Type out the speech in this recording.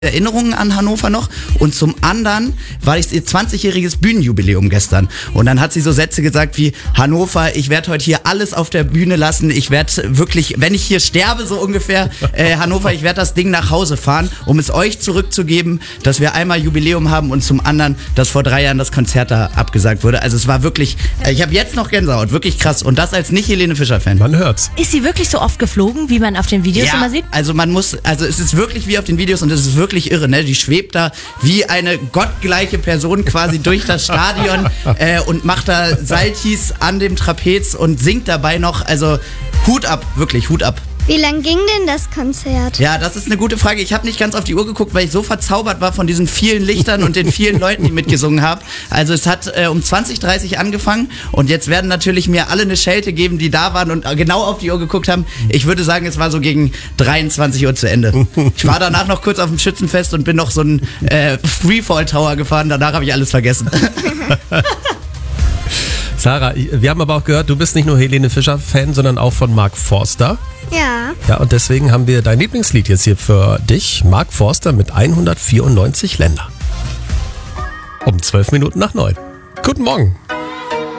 Erinnerungen an Hannover noch und zum anderen war es ihr 20-jähriges Bühnenjubiläum gestern und dann hat sie so Sätze gesagt wie: Hannover, ich werde heute hier alles auf der Bühne lassen, ich werde wirklich, wenn ich hier sterbe so ungefähr, Hannover, ich werde das Ding nach Hause fahren, um es euch zurückzugeben, dass wir einmal Jubiläum haben und zum anderen, dass vor 3 Jahren das Konzert da abgesagt wurde. Also es war wirklich, ich habe jetzt noch Gänsehaut, wirklich krass und das als Nicht-Helene Fischer-Fan. Man hört's. Ist sie wirklich so oft geflogen, wie man auf den Videos immer sieht? Also es ist wirklich wie auf den Videos und es ist wirklich irre, ne? Die schwebt da wie eine gottgleiche Person quasi durch das Stadion und macht da Saltis an dem Trapez und singt dabei noch. Also Hut ab, wirklich Hut ab. Wie lang ging denn das Konzert? Ja, das ist eine gute Frage. Ich habe nicht ganz auf die Uhr geguckt, weil ich so verzaubert war von diesen vielen Lichtern und den vielen Leuten, die mitgesungen haben. Also es hat um 20:30 angefangen und jetzt werden natürlich mir alle eine Schelte geben, die da waren und genau auf die Uhr geguckt haben. Ich würde sagen, es war so gegen 23 Uhr zu Ende. Ich war danach noch kurz auf dem Schützenfest und bin noch so einen Freefall Tower gefahren. Danach habe ich alles vergessen. Sarah, wir haben aber auch gehört, du bist nicht nur Helene Fischer-Fan, sondern auch von Mark Forster. Ja. Ja, und deswegen haben wir dein Lieblingslied jetzt hier für dich, Mark Forster mit 194 Länder. Um 12 Minuten nach 9. Guten Morgen.